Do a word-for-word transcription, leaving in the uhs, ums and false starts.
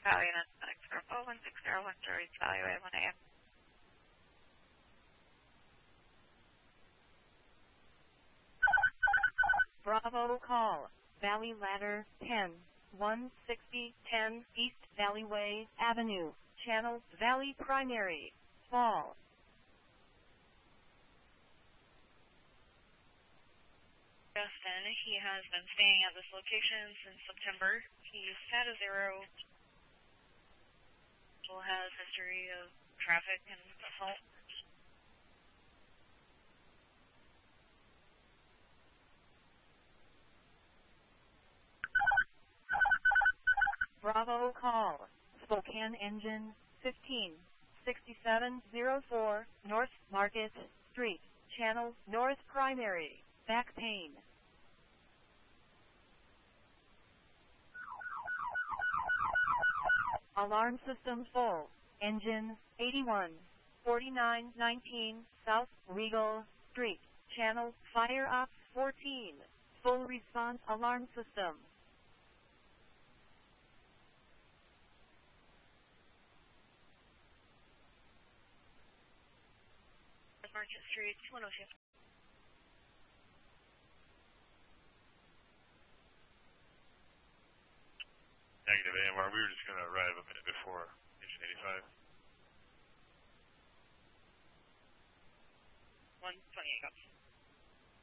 Value nine six zero four one six zero one three, value A one A M. Bravo call. Valley Ladder ten, one sixty, ten East Valleyway Avenue, Channel Valley Primary, Fall. Justin, he has been staying at this location since September. He's had a zero. Has history of traffic and assault. Bravo call. Spokane engine fifteen, sixty-seven oh four North Market Street, Channel North Primary, back pain. Alarm system full. Engine eighty-one, forty-nine nineteen South Regal Street, Channel Fire Ops fourteen. Full response alarm system. Market Street, one oh two. Negative A M R, we were just going to arrive a minute before Station eighty-five. one twenty-eight,